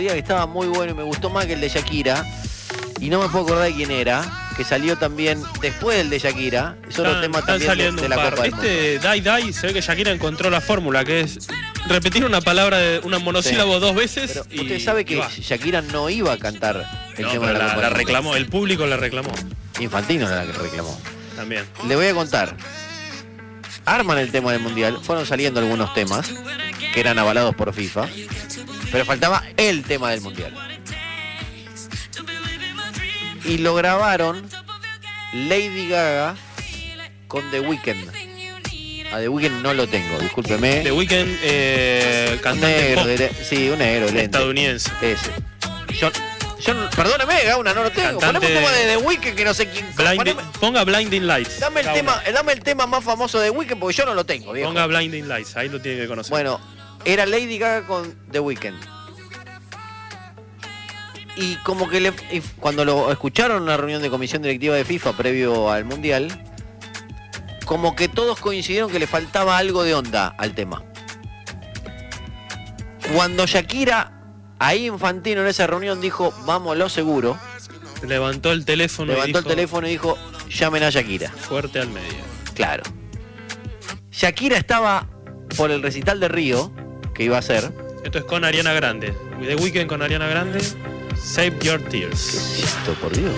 que estaba muy bueno y me gustó más que el de Shakira. Y no me puedo acordar de quién era, que salió también después del de Shakira. Es otro tema también de la Copa del Mundo. Dai Dai, se ve que Shakira encontró la fórmula, que es repetir una palabra de una monosílabo dos veces. Pero usted sabe que Shakira no iba a cantar el tema de la Copa del Mundo. Reclamó, el público la reclamó. Infantino era la que reclamó. También. Le voy a contar. Arman el tema del Mundial, fueron saliendo algunos temas que eran avalados por FIFA, pero faltaba el tema del Mundial. Y lo grabaron Lady Gaga con The Weeknd. A The Weeknd no lo tengo, discúlpeme. The Weeknd, cantante pop. Sí, un negro estadounidense. Ese. Yo perdóneme, Gauna, no lo tengo. Cantante... Ponemos un tema de The Weeknd que no sé quién. Ponga Blinding Lights. Dame el tema más famoso de The Weeknd porque yo no lo tengo, viejo. Ponga Blinding Lights, ahí lo tiene que conocer. Bueno, era Lady Gaga con The Weeknd. Y como que cuando lo escucharon en una reunión de comisión directiva de FIFA previo al Mundial, como que todos coincidieron que le faltaba algo de onda al tema. Cuando Shakira, ahí Infantino en esa reunión dijo, vamos lo seguro. Levantó el teléfono y dijo, llamen a Shakira. Fuerte al medio. Claro. Shakira estaba por el recital de Río, que iba a hacer. Esto es con Ariana Grande. The Weeknd con Ariana Grande. Save Your Tears. ¿Qué es esto, por Dios?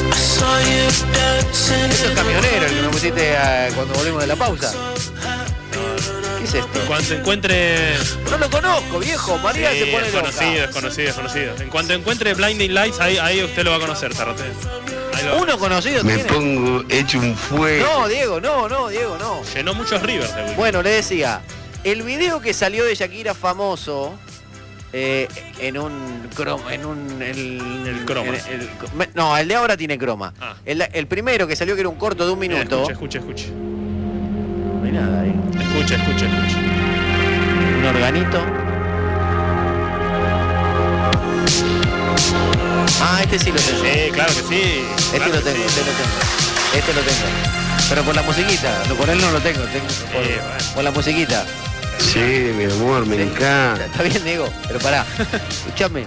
Esto es Camionero, el que me pusiste cuando volvimos de la pausa. ¿Qué es esto? Cuando se encuentre... No lo conozco, viejo. María se pone loca. Desconocido. En cuanto encuentre Blinding Lights, ahí usted lo va a conocer, Tarrote. Uno conocido me tiene. Pongo hecho un fuego. No, Diego, no. Llenó muchos Rivers. Bueno, le decía, el video que salió de Shakira famoso... en un croma, el croma. No, el de ahora tiene croma. El primero que salió que era un corto de un minuto. Escuche. No hay nada ahí. Escuche. Un organito. Este sí lo tengo. Sí, claro que sí. Este lo tengo. Pero con la musiquita. Con él no lo tengo. Con la musiquita. Sí, mi amor, me encanta. Está bien, Diego, pero pará. Escuchame.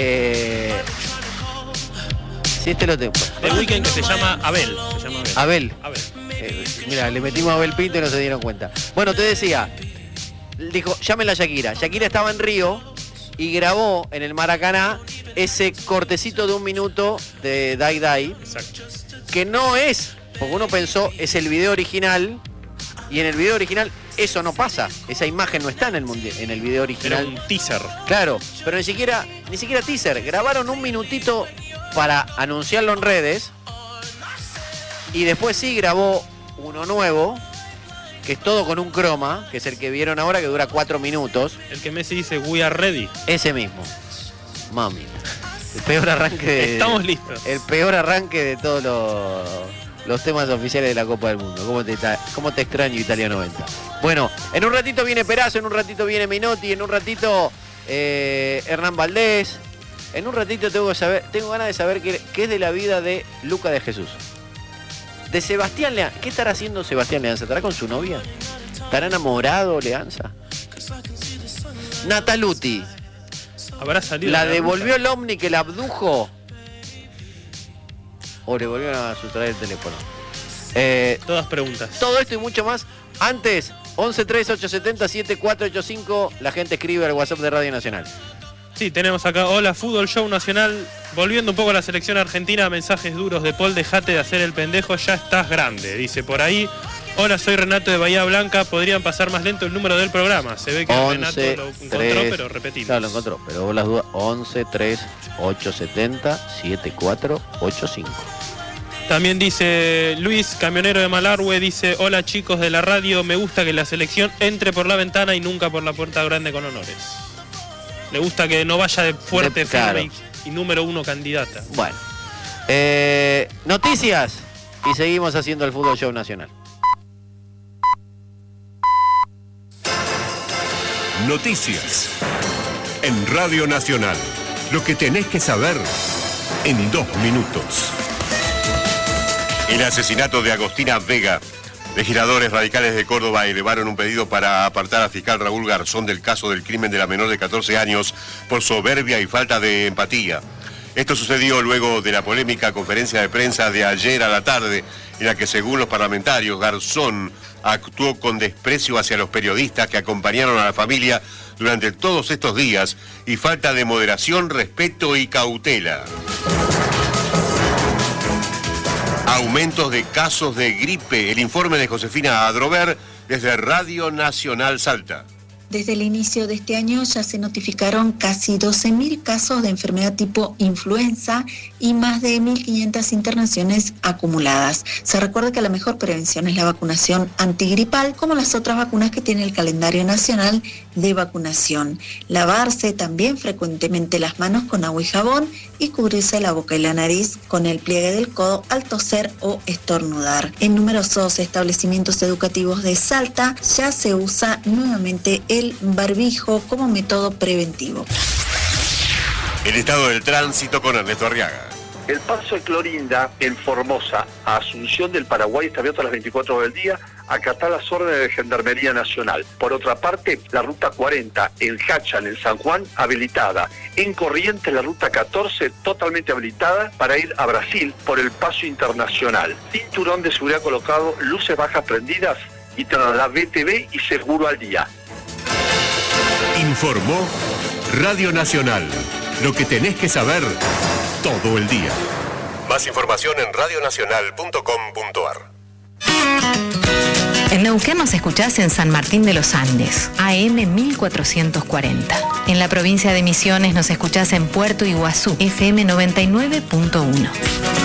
Sí, este lo tengo. The Weeknd que se llama Abel. Abel. Mira, le metimos a Abel Pinto y no se dieron cuenta. Bueno, te decía, dijo, llámenla a Shakira. Shakira estaba en Río y grabó en el Maracaná ese cortecito de un minuto de Dai Dai. Exacto. Que no es, porque uno pensó, es el video original. Y en el video original eso no pasa. Esa imagen no está en el video original. Era un teaser. Claro, pero ni siquiera teaser. Grabaron un minutito para anunciarlo en redes. Y después sí grabó uno nuevo, que es todo con un croma, que es el que vieron ahora, que dura 4 minutos. El que Messi dice, we are ready. Ese mismo. Mami. El peor arranque Estamos listos. El peor arranque de todos los temas oficiales de la Copa del Mundo. ¿Cómo te extraño, Italia 90? Bueno, en un ratito viene Perazo, en un ratito viene Minotti, en un ratito Hernán Valdés. En un ratito tengo ganas de saber qué es de la vida de Luca de Jesús. De Sebastián Leanza. ¿Qué estará haciendo Sebastián Leanza? ¿Estará con su novia? ¿Estará enamorado Leanza? Nataluti. ¿Habrá salido? ¿La devolvió el Omni que la abdujo? ¿O le volvieron a sustraer el teléfono? Todas preguntas. Todo esto y mucho más. Antes, 1138707485. La gente escribe al WhatsApp de Radio Nacional. Sí, tenemos acá, hola, Fútbol Show Nacional. Volviendo un poco a la selección argentina, mensajes duros de Paul, dejate de hacer el pendejo, ya estás grande. Dice por ahí, hola, soy Renato de Bahía Blanca, podrían pasar más lento el número del programa. Se ve que 11, Renato lo encontró, 3, pero repetimos. Claro, lo encontró, pero vos las dudas, 1138707485. También dice Luis, camionero de Malargüe, dice, hola chicos de la radio, me gusta que la selección entre por la ventana y nunca por la puerta grande con honores. Le gusta que no vaya de fuerte, firme y número 1 candidata. Bueno, noticias y seguimos haciendo el Fútbol Show Nacional. Noticias en Radio Nacional. Lo que tenés que saber en 2 minutos. El asesinato de Agostina Vega Legisladores radicales de Córdoba elevaron un pedido para apartar al fiscal Raúl Garzón del caso del crimen de la menor de 14 años por soberbia y falta de empatía. Esto sucedió luego de la polémica conferencia de prensa de ayer a la tarde, en la que, según los parlamentarios, Garzón actuó con desprecio hacia los periodistas que acompañaron a la familia durante todos estos días y falta de moderación, respeto y cautela. Aumentos de casos de gripe. El informe de Josefina Adrover desde Radio Nacional Salta. Desde el inicio de este año ya se notificaron casi 12.000 casos de enfermedad tipo influenza y más de 1.500 internaciones acumuladas. Se recuerda que la mejor prevención es la vacunación antigripal, como las otras vacunas que tiene el calendario nacional de vacunación. Lavarse también frecuentemente las manos con agua y jabón y cubrirse la boca y la nariz con el pliegue del codo al toser o estornudar. En numerosos establecimientos educativos de Salta ya se usa nuevamente el barbijo como método preventivo. El estado del tránsito con Ernesto Arriaga. El paso de Clorinda en Formosa a Asunción del Paraguay está abierto a las 24 horas del día, acatá las órdenes de Gendarmería Nacional. Por otra parte, la ruta 40 en Hachan, en San Juan, habilitada. En Corrientes, la ruta 14 totalmente habilitada para ir a Brasil por el paso internacional. Cinturón de seguridad colocado, luces bajas prendidas y la BTV y seguro al día. Informó Radio Nacional. Lo que tenés que saber todo el día. Más información en radionacional.com.ar. En Neuquén nos escuchás en San Martín de los Andes, AM 1440. En la provincia de Misiones nos escuchás en Puerto Iguazú, FM 99.1.